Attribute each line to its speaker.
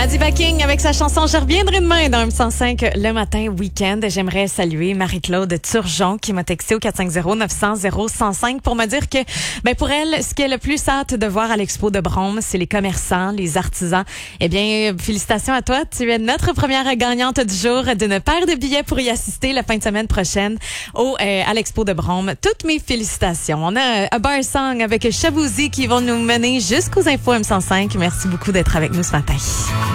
Speaker 1: Maddie Backing avec sa chanson « Je reviendrai demain » dans M105 le matin week-end. J'aimerais saluer Marie-Claude Turgeon qui m'a texté au 450-900-0105 pour me dire que pour elle, ce qu'elle a le plus hâte de voir à l'Expo de Brome, c'est les commerçants, les artisans. Eh bien, félicitations à toi. Tu es notre première gagnante du jour d'une paire de billets pour y assister la fin de semaine prochaine à l'Expo de Brome. Toutes mes félicitations. On a A Bar Song avec Shaboozy qui vont nous mener jusqu'aux infos M105. Merci beaucoup d'être avec nous ce matin.